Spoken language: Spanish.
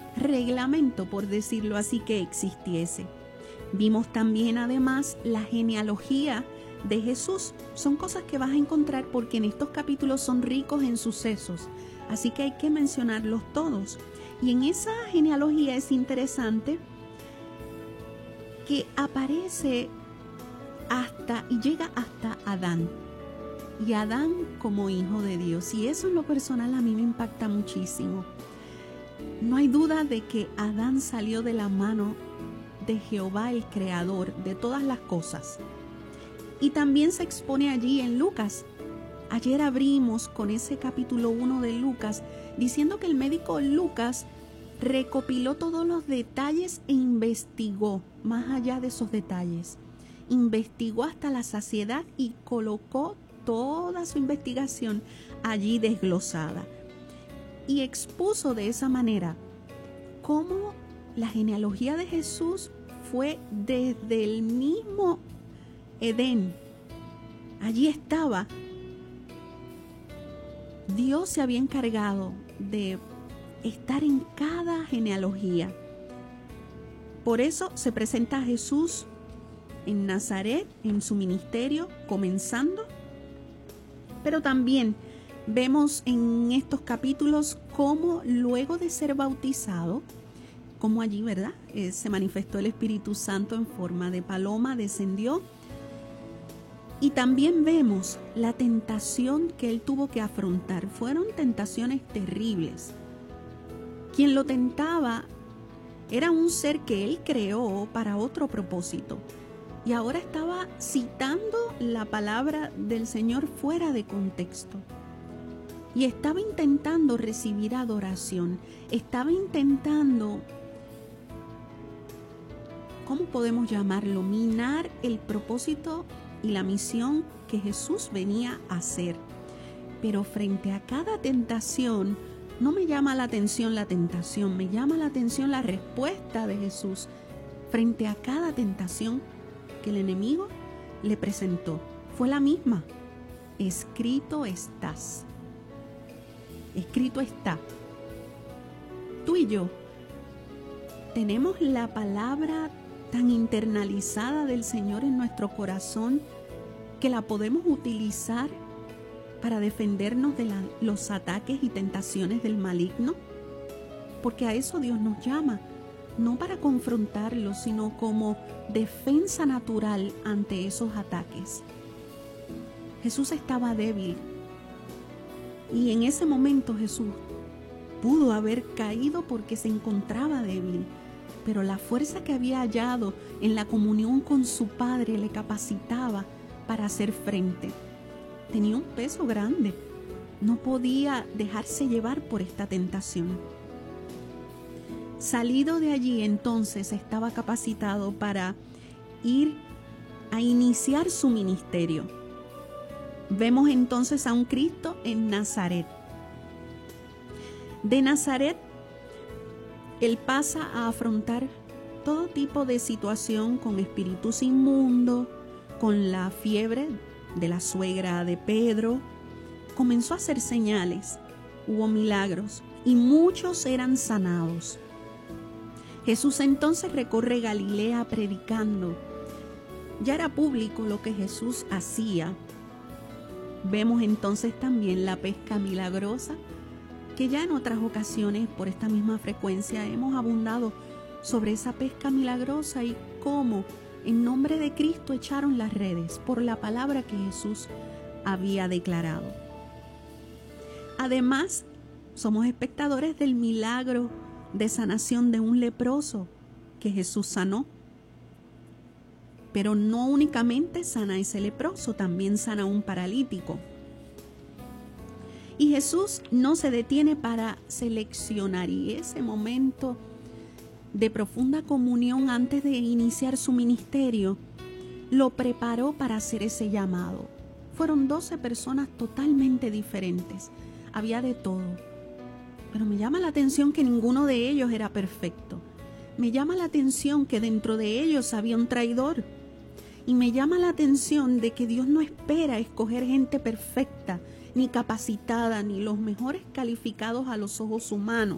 reglamento, por decirlo así, que existiese. Vimos también además la genealogía de Jesús. Son cosas que vas a encontrar porque en estos capítulos son ricos en sucesos, así que hay que mencionarlos todos. Y en esa genealogía es interesante que aparece hasta y llega hasta Adán. Y Adán como hijo de Dios. Y eso en lo personal a mí me impacta muchísimo. No hay duda de que Adán salió de la mano de Jehová, el creador de todas las cosas. Y también se expone allí en Lucas. Ayer abrimos con ese capítulo 1 de Lucas, diciendo que el médico Lucas recopiló todos los detalles e investigó más allá de esos detalles. Investigó hasta la saciedad y colocó toda su investigación allí desglosada. Y expuso de esa manera cómo la genealogía de Jesús fue desde el mismo Edén. Allí estaba. Dios se había encargado de estar en cada genealogía. Por eso se presenta a Jesús en Nazaret, en su ministerio, comenzando. Pero también vemos en estos capítulos cómo luego de ser bautizado, como allí, ¿verdad? Se manifestó el Espíritu Santo en forma de paloma, descendió. Y también vemos la tentación que él tuvo que afrontar. Fueron tentaciones terribles. Quien lo tentaba era un ser que él creó para otro propósito. Y ahora estaba citando la palabra del Señor fuera de contexto. Y estaba intentando recibir adoración. Estaba intentando, ¿cómo podemos llamarlo? Minar el propósito y la misión que Jesús venía a hacer. Pero frente a cada tentación, no me llama la atención la tentación, me llama la atención la respuesta de Jesús frente a cada tentación que el enemigo le presentó. Fue la misma. Escrito estás. Escrito está. Tú y yo tenemos la palabra tan internalizada del Señor en nuestro corazón que la podemos utilizar para defendernos de los ataques y tentaciones del maligno, porque a eso Dios nos llama, no para confrontarlos, sino como defensa natural ante esos ataques. Jesús estaba débil y en ese momento Jesús pudo haber caído porque se encontraba débil, pero la fuerza que había hallado en la comunión con su Padre le capacitaba para hacer frente. Tenía un peso grande, no podía dejarse llevar por esta tentación. Salido de allí, entonces estaba capacitado para ir a iniciar su ministerio. Vemos entonces a un Cristo en Nazaret. De Nazaret, él pasa a afrontar todo tipo de situación con espíritus inmundos, con la fiebre de la suegra de Pedro. Comenzó a hacer señales, hubo milagros y muchos eran sanados. Jesús entonces recorre Galilea predicando. Ya era público lo que Jesús hacía. Vemos entonces también la pesca milagrosa, que ya en otras ocasiones por esta misma frecuencia hemos abundado sobre esa pesca milagrosa y cómo en nombre de Cristo echaron las redes por la palabra que Jesús había declarado. Además, somos espectadores del milagro de sanación de un leproso que Jesús sanó. Pero no únicamente sana a ese leproso, también sana a un paralítico. Y Jesús no se detiene para seleccionar, y ese momento de profunda comunión antes de iniciar su ministerio lo preparó para hacer ese llamado. Fueron 12 personas totalmente diferentes, había de todo, pero me llama la atención que ninguno de ellos era perfecto. Me llama la atención que dentro de ellos había un traidor. Y me llama la atención de que Dios no espera escoger gente perfecta, ni capacitada, ni los mejores calificados a los ojos humanos.